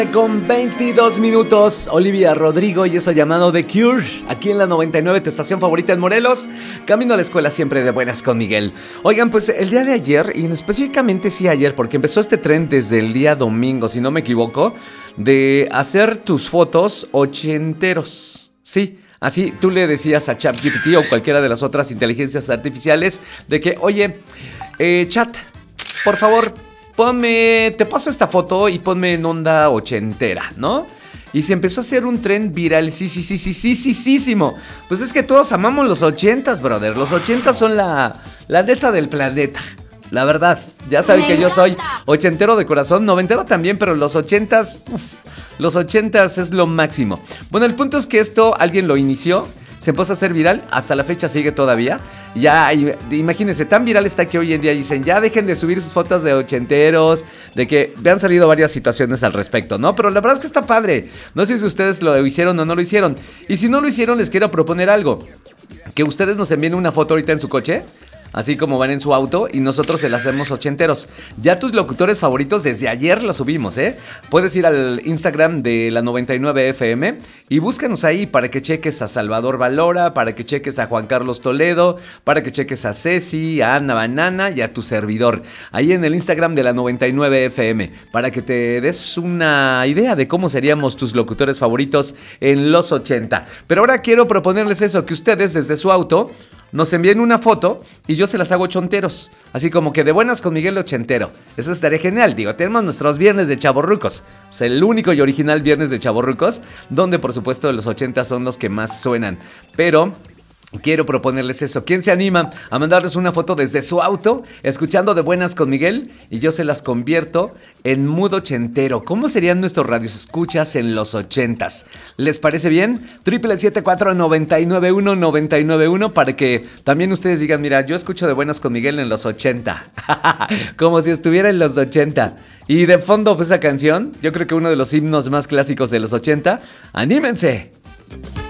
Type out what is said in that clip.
Con 22 minutos, Olivia Rodrigo y eso llamado The Cure, aquí en la 99, tu estación favorita en Morelos, camino a la escuela siempre de buenas con Miguel. Oigan, pues el día de ayer, y específicamente sí ayer, porque empezó este tren desde el día domingo, si no me equivoco, de hacer tus fotos ochenteros, sí. Así tú le decías a ChatGPT o cualquiera de las otras inteligencias artificiales de que, oye, chat, por favor, te paso esta foto y ponme en onda ochentera, ¿no? Y se empezó a hacer un tren viral, sí. Pues es que todos amamos los ochentas, brother. Los ochentas son la neta del planeta. La verdad, ya saben que yo soy ochentero de corazón, noventero también, pero los ochentas, los ochentas es lo máximo. Bueno, el punto es que esto alguien lo inició, se empezó a hacer viral, hasta la fecha sigue todavía. Ya, imagínense, tan viral está que hoy en día dicen, ya dejen de subir sus fotos de ochenteros, de que me han salido varias situaciones al respecto, ¿no? Pero la verdad es que está padre. No sé si ustedes lo hicieron o no lo hicieron. Y si no lo hicieron, les quiero proponer algo. Que ustedes nos envíen una foto ahorita en su coche, así como van en su auto, y nosotros se la hacemos ochenteros. Ya tus locutores favoritos desde ayer los subimos, ¿eh? Puedes ir al Instagram de la 99FM y búscanos ahí para que cheques a Salvador Valora, para que cheques a Juan Carlos Toledo, para que cheques a Ceci, a Ana Banana y a tu servidor. Ahí en el Instagram de la 99FM, para que te des una idea de cómo seríamos tus locutores favoritos en los 80. Pero ahora quiero proponerles eso, que ustedes desde su auto nos envíen una foto y yo se las hago ochonteros. Así como que de buenas con Miguel ochentero. Eso estaría genial. Digo, tenemos nuestros viernes de chavorrucos. Es el único y original viernes de chavorrucos, donde por supuesto los 80 son los que más suenan. Pero quiero proponerles eso. ¿Quién se anima a mandarles una foto desde su auto, escuchando de buenas con Miguel? Y yo se las convierto en mood ochentero. ¿Cómo serían nuestros radioescuchas en los 80s? ¿Les parece bien? 777-499-1991 para que también ustedes digan, mira, yo escucho de buenas con Miguel en los 80. Como si estuviera en los 80. Y de fondo, pues esa canción, yo creo que uno de los himnos más clásicos de los 80. ¡Anímense!